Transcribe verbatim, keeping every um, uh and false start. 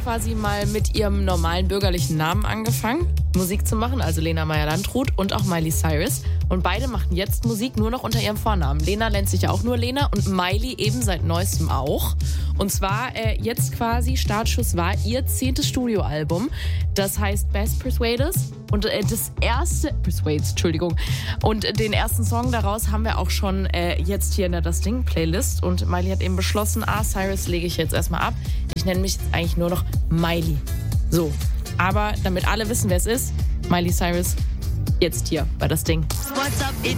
quasi mal mit ihrem normalen bürgerlichen Namen angefangen, Musik zu machen, also Lena Meyer-Landrut und auch Miley Cyrus. Und beide machen jetzt Musik nur noch unter ihrem Vornamen. Lena nennt sich ja auch nur Lena und Miley eben seit neuestem auch. Und zwar äh, jetzt quasi, Startschuss war ihr zehntes Studioalbum. Das heißt Best Persuaders. Und äh, das erste, Persuades, Entschuldigung. Und äh, den ersten Song daraus haben wir auch schon äh, jetzt hier in der Das Ding-Playlist. Und Miley hat eben beschlossen, ah, Cyrus lege ich jetzt erstmal ab. Ich nenne mich jetzt eigentlich nur noch Miley. So, aber damit alle wissen, wer es ist, Miley Cyrus, jetzt hier bei Das Ding. What's up?